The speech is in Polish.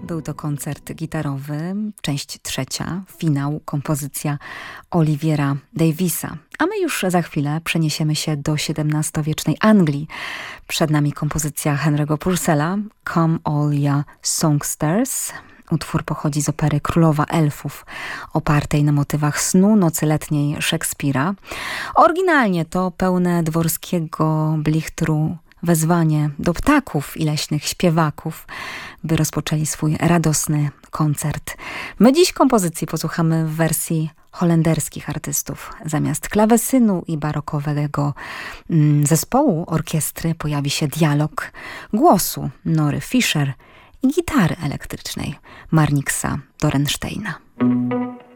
Był to koncert gitarowy, część trzecia, finał, kompozycja Olivera Davisa. A my już za chwilę przeniesiemy się do XVII-wiecznej Anglii. Przed nami kompozycja Henry'ego Purcella, Come All Ya Songsters. Utwór pochodzi z opery Królowa Elfów, opartej na motywach snu nocy letniej Szekspira. Oryginalnie to pełne dworskiego blichtru wezwanie do ptaków i leśnych śpiewaków, by rozpoczęli swój radosny koncert. My dziś kompozycji posłuchamy w wersji holenderskich artystów. Zamiast klawesynu i barokowego zespołu orkiestry pojawi się dialog głosu Nory Fischer i gitary elektrycznej Marnixa Dorensteina.